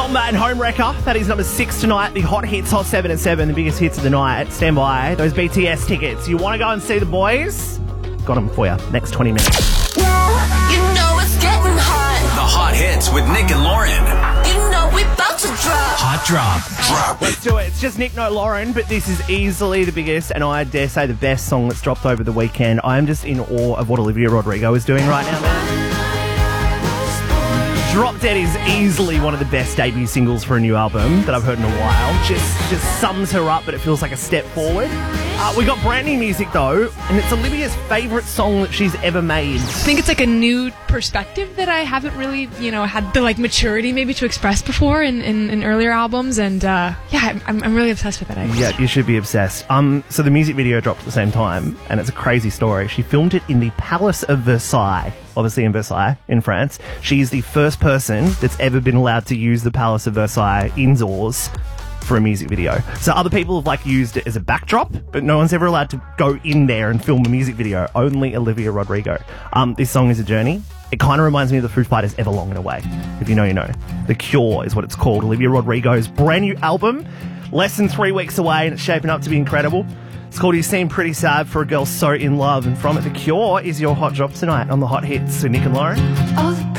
Bomber and Homewrecker. That is number 6 tonight. The hot hits, Hot 7 at 7, the biggest hits of the night. Stand by. Those BTS tickets. You want to go and see the boys? Got them for you. Next 20 minutes. You know it's getting hot. The hot hits with Nick and Lauren. You know we about to drop. Hot drop. Let's do it. It's just Nick, no Lauren, but this is easily the biggest and I dare say the best song that's dropped over the weekend. I am just in awe of what Olivia Rodrigo is doing right now, man. Drop Dead is easily one of the best debut singles for a new album that I've heard in a while. Just sums her up, but it feels like a step forward. We got brand new music though, and it's Olivia's favourite song that she's ever made. I think it's like a new perspective that I haven't really, had the maturity maybe to express before in earlier albums, and I'm really obsessed with it. Yeah, you should be obsessed. So the music video dropped at the same time, and it's a crazy story. She filmed it in the Palace of Versailles, obviously in Versailles, in France. She's the first person that's ever been allowed to use the Palace of Versailles indoors for a music video. So other people have used it as a backdrop, but no one's ever allowed to go in there and film a music video. Only Olivia Rodrigo. This song is a journey. It kind of reminds me of the Foo Fighters' Everlong in a way. If you know, you know. The Cure is what it's called. Olivia Rodrigo's brand new album. Less than 3 weeks away, and it's shaping up to be incredible. It's called You Seem Pretty Sad for a Girl So In Love, and from it, The Cure is your hot drop tonight on the hot hits. So Nick and Lauren. All the